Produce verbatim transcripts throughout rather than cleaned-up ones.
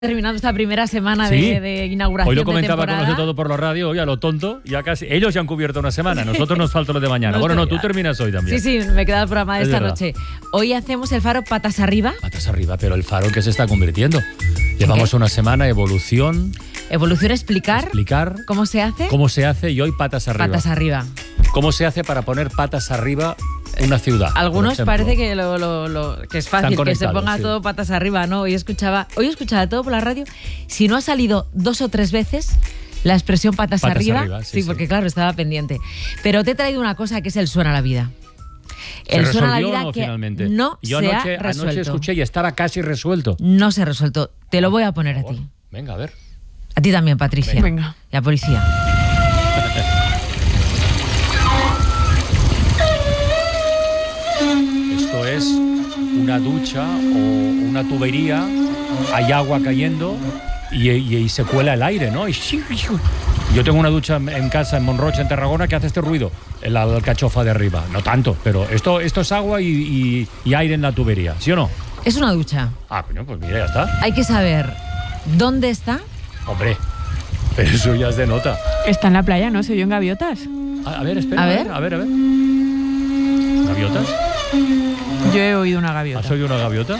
Terminando esta primera semana ¿Sí? de, de inauguración. Hoy lo comentaba de con los de Todo por la Radio, hoy a lo tonto, ya casi. Ellos ya han cubierto una semana, nosotros nos falta lo de mañana. No bueno, no, estoy- tú terminas hoy también. Sí, sí, me queda el programa de Es esta verdad. noche. Hoy hacemos el faro patas arriba. Patas arriba, pero el faro que se está convirtiendo. Llevamos ¿Qué? una semana, evolución, Evolución, explicar explicar cómo se hace. cómo se hace y hoy patas arriba. Patas arriba. ¿Cómo se hace para poner patas arriba una ciudad? Algunos por ejemplo? parece que, lo, lo- lo- que es fácil, que se conectados, ponga sí. todo patas arriba, ¿no? Hoy escuchaba, hoy escuchaba todo por la radio. Si no ha salido dos o tres veces la expresión patas, Patas arriba, arriba, sí, sí, sí. porque claro, estaba pendiente. Pero te he traído una cosa que es el suena a la vida. ¿Se El suena a la resolvió vida o no, que finalmente? no Yo se anoche, ha resuelto. anoche escuché y estaba casi resuelto. No se ha resuelto. Te lo voy a poner a Por ti. favor. Venga, a ver. A ti también, Patricia. Venga. La policía. Esto es una ducha o una tubería, hay agua cayendo y, y- y se cuela el aire, ¿no? Y yo tengo una ducha en casa en Monrocha, en Tarragona, que hace este ruido, en la alcachofa de arriba. No tanto, pero esto, esto es agua y, y- y aire en la tubería, ¿sí o no? Es una ducha. Ah, coño, pues mira, ya está. Hay que saber dónde está. Hombre, pero eso ya es de nota. Está en la playa, ¿no? Se vio en gaviotas. A, a ver, espera, A a ver. ver, a ver, a ver. ¿Gaviotas? Yo he oído una gaviota. ¿Has oído una gaviota?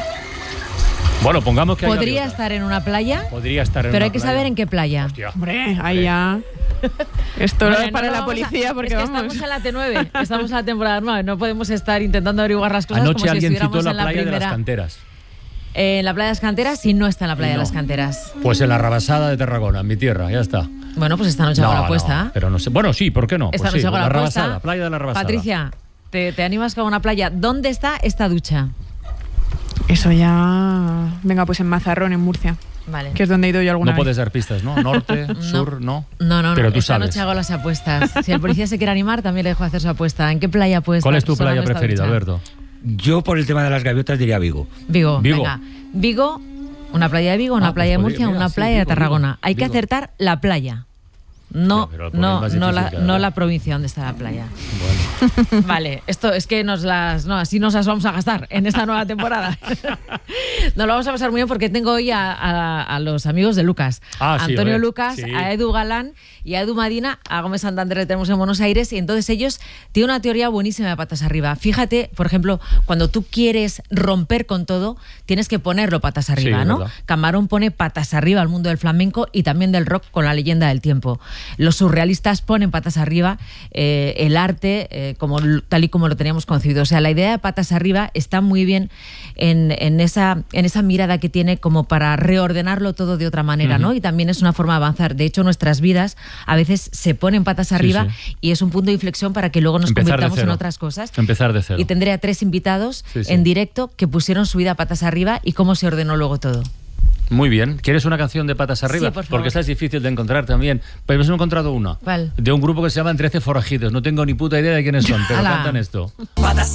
Bueno, pongamos que hay Podría gaviotas. estar en una playa, Podría estar en pero una hay que playa. saber en qué playa. Hostia. Hombre, ahí ya. Esto Bueno, no es para no la vamos a- policía porque es que vamos. estamos en la T nueve, estamos en la temporada nueve, no podemos estar intentando averiguar las cosas Anoche como si alguien citó estuviéramos la en la playa de primera. las canteras. Eh, en la playa de las canteras, sí, no está en la playa Y de no. las canteras. Pues en la Rabasada de Tarragona, en mi tierra, ya está. Bueno, pues esta noche hago la apuesta. no, pero no sé. Bueno, sí, ¿por qué no? Esta Pues noche sí, hago la la apuesta. Rabasada, playa de la Rabasada. Patricia, ¿te, te animas con una playa? ¿Dónde está esta ducha? Eso ya. Venga, pues en Mazarrón, en Murcia, Vale. que es donde he ido yo alguna No vez. puedes dar pistas, ¿no? Norte, sur, no. No, no, no. Pero tú esta sabes. noche hago las apuestas. Si el policía se quiere animar, también le dejo hacer su apuesta. ¿En qué playa puedes ¿Cuál es estar tu playa sonando esta preferida, ducha? Alberto? Yo, por el tema de las gaviotas, diría Vigo. Vigo, Vigo. venga. Vigo, una playa de Vigo, una Ah, playa de pues Murcia, podría- una mira, sí, playa de Vigo, Tarragona. Vigo, Hay que Vigo. acertar la playa. No, Ya, pero el problema no, es no, difícil la, cada no vez. la provincia donde está la playa. Bueno, Vale, esto es que nos las, no, así nos las vamos a gastar en esta nueva temporada. Nos lo vamos a pasar muy bien porque tengo hoy a, a- a los amigos de Lucas. Ah, a sí, Antonio a ver, Lucas, sí. a Edu Galán y a Edu Madina, a Gómez Santander le tenemos en Buenos Aires y entonces ellos tienen una teoría buenísima de patas arriba. Fíjate, por ejemplo, cuando tú quieres romper con todo, tienes que ponerlo patas arriba, Sí, es ¿no? verdad. Camarón pone patas arriba al mundo del flamenco y también del rock con la leyenda del tiempo. Los surrealistas ponen patas arriba eh, el arte eh, como, tal y como lo teníamos concebido. O sea, la idea de patas arriba está muy bien en, en, esa, en esa mirada que tiene como para reordenarlo todo de otra manera, ¿no? Y también es una forma de avanzar. De hecho, nuestras vidas a veces se ponen patas arriba sí. y es un punto de inflexión para que luego nos Empezar de convirtamos en cero. otras cosas. Empezar de cero. Y tendré a tres invitados Sí, sí. en directo que pusieron su vida patas arriba y cómo se ordenó luego todo. Muy bien. ¿Quieres una canción de patas arriba? Sí, por favor. Porque esta es difícil de encontrar también. Pero hemos encontrado una. ¿Cuál? De un grupo que se llama Trece Forajidos. No tengo ni puta idea de quiénes son, pero Ala. cantan esto.